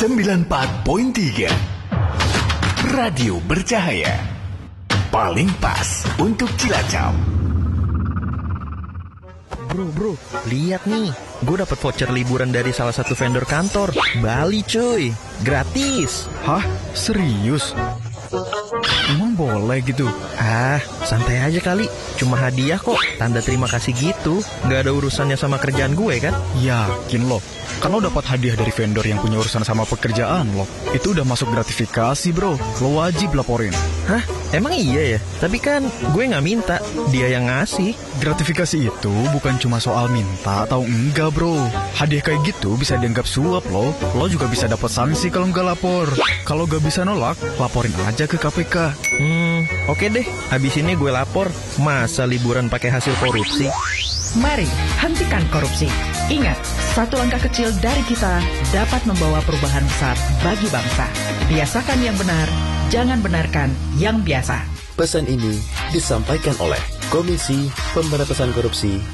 94.3 Radio Bercahaya. Paling pas untuk Cilacap. Bro, lihat nih. Gue dapet voucher liburan dari salah satu vendor kantor. Bali cuy, gratis. Hah? Serius? Emang boleh gitu? Santai aja kali. Cuma hadiah kok, tanda terima kasih gitu. Gak ada urusannya sama kerjaan gue kan? Yakin lo? Kan lo dapat hadiah dari vendor yang punya urusan sama pekerjaan lo. Itu udah masuk gratifikasi bro. Lo wajib laporin. Hah? Emang iya ya? Tapi kan gue gak minta, dia yang ngasih. Gratifikasi itu bukan cuma soal minta atau enggak bro. Hadiah kayak gitu bisa dianggap suap lo. Lo juga bisa dapat sanksi kalau nggak lapor. Kalau gak bisa nolak, laporin aja ke KPK. Oke deh, abis ini gue lapor. Masa liburan pakai hasil korupsi? Mari hentikan korupsi. Ingat, satu langkah kecil dari kita dapat membawa perubahan besar bagi bangsa. Biasakan yang benar, jangan benarkan yang biasa. Pesan ini disampaikan oleh Komisi Pemberantasan Korupsi